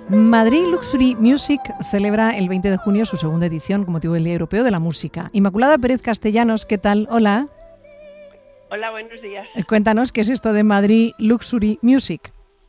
Madrid Luxury Music celebra el 20 de junio su segunda edición con motivo del Día Europeo de la Música. Inmaculada Pérez Castellanos, ¿qué tal? Hola. Hola, buenos días. Cuéntanos, ¿qué es esto de Madrid Luxury Music?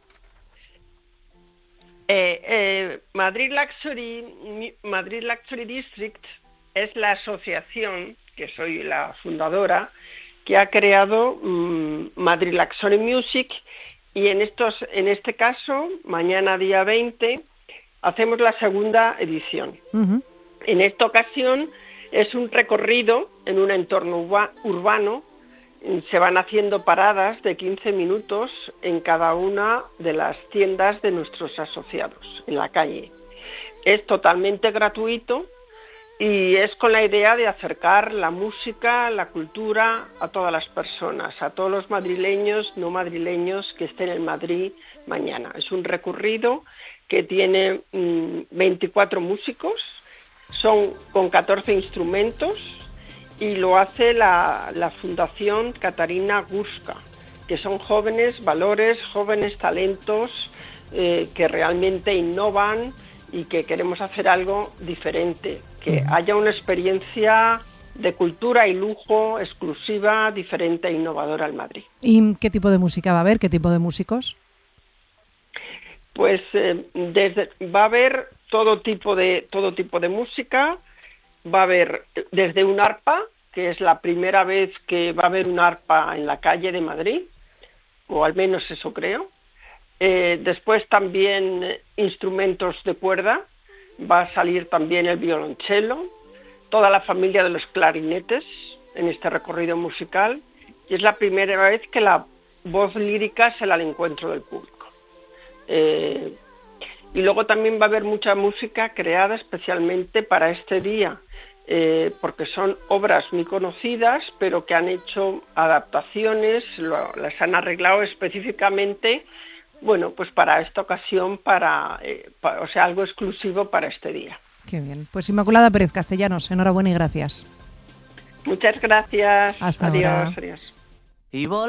Madrid Luxury District es la asociación, que soy la fundadora, que ha creado Madrid Luxury Music, y en este caso, mañana día 20, hacemos la segunda edición. Uh-huh. En esta ocasión es un recorrido en un entorno urbano. Se van haciendo paradas de 15 minutos en cada una de las tiendas de nuestros asociados en la calle. Es totalmente gratuito y es con la idea de acercar la música, la cultura a todas las personas, a todos los madrileños, no madrileños que estén en Madrid mañana. Es un recorrido que tiene 24 músicos, son con 14 instrumentos, y lo hace la Fundación Catarina Gurska, que son jóvenes valores, jóvenes talentos que realmente innovan y que queremos hacer algo diferente, que haya una experiencia de cultura y lujo exclusiva, diferente e innovadora en Madrid. ¿Y qué tipo de música va a haber? ¿Qué tipo de músicos? Pues va a haber todo tipo de música. Va a haber desde un arpa, que es la primera vez que va a haber un arpa en la calle de Madrid, o al menos eso creo. Después también instrumentos de cuerda, va a salir también el violonchelo, toda la familia de los clarinetes en este recorrido musical, y es la primera vez que la voz lírica sale al encuentro del público. Y luego también va a haber mucha música creada especialmente para este día, porque son obras muy conocidas, pero que han hecho adaptaciones, las han arreglado específicamente, bueno, pues para esta ocasión, o sea, algo exclusivo para este día. Qué bien. Pues Inmaculada Pérez Castellanos, enhorabuena y gracias. Muchas gracias. Hasta ahora. Adiós.